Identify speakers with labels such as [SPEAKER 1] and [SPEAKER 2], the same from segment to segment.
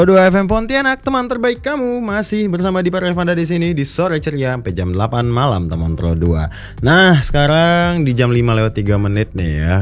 [SPEAKER 1] Dua FM Pontianak, teman terbaik kamu masih bersama Dipa Revanda di sini di sore ceria sampai jam 8 malam teman Pro 2. Nah, sekarang di jam 5:03 nih ya.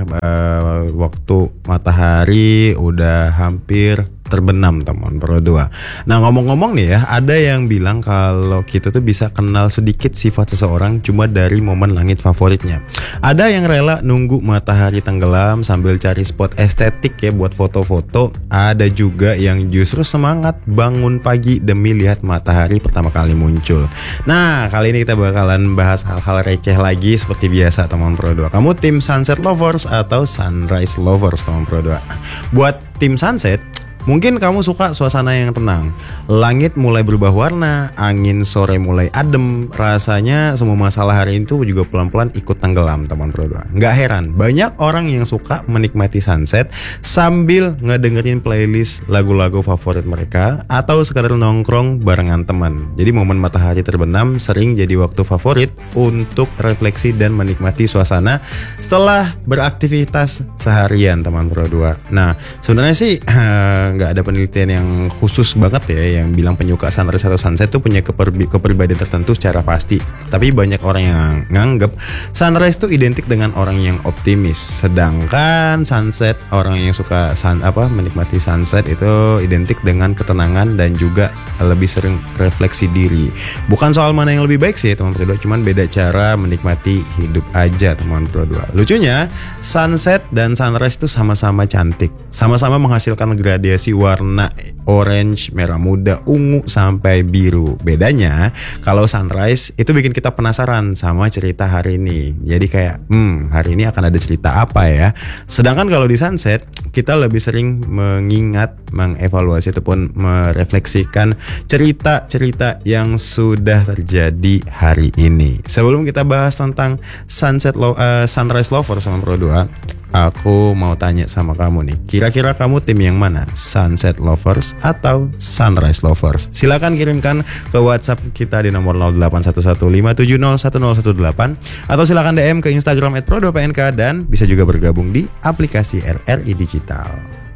[SPEAKER 1] Waktu matahari udah hampir terbenam teman Pro 2. Nah, ngomong-ngomong nih ya, ada yang bilang kalau kita tuh bisa kenal sedikit sifat seseorang cuma dari momen langit favoritnya. Ada yang rela nunggu matahari tenggelam sambil cari spot estetik ya buat foto-foto. Ada juga yang justru semangat bangun pagi demi lihat matahari pertama kali muncul. Nah, kali ini kita bakalan bahas hal-hal receh lagi seperti biasa teman Pro 2. Kamu tim sunset lovers atau sunrise lovers teman Pro 2? Buat tim sunset, mungkin kamu suka suasana yang tenang. Langit mulai berubah warna, angin sore mulai adem. Rasanya semua masalah hari itu juga pelan-pelan ikut tenggelam teman Pro 2. Nggak heran, banyak orang yang suka menikmati sunset sambil ngedengerin playlist lagu-lagu favorit mereka atau sekedar nongkrong barengan teman. Jadi momen matahari terbenam sering jadi waktu favorit untuk refleksi dan menikmati suasana setelah beraktivitas seharian teman Pro 2. Nah, sebenarnya sih nggak ada penelitian yang khusus banget ya yang bilang penyuka sunrise atau sunset tuh punya kepribadian tertentu secara pasti. Tapi banyak orang yang nganggep sunrise tuh identik dengan orang yang optimis, sedangkan sunset, orang yang suka menikmati sunset itu identik dengan ketenangan dan juga lebih sering refleksi diri. Bukan soal mana yang lebih baik sih teman Pro 2, cuman beda cara menikmati hidup aja teman Pro 2. Lucunya sunset dan sunrise tuh sama-sama cantik, sama-sama menghasilkan gradasi warna orange, merah muda, ungu sampai biru. Bedanya kalau sunrise itu bikin kita penasaran sama cerita hari ini. Jadi kayak hari ini akan ada cerita apa ya. Sedangkan kalau di sunset kita lebih sering mengingat, mengevaluasi ataupun merefleksikan cerita-cerita yang sudah terjadi hari ini. Sebelum kita bahas tentang sunrise lover sama Pro 2, aku mau tanya sama kamu nih, kira-kira kamu tim yang mana? Sunset lovers atau sunrise lovers? Silakan kirimkan ke WhatsApp kita di nomor 081157011018 atau silakan DM ke Instagram @pro2pnk dan bisa juga bergabung di aplikasi RRI Digital.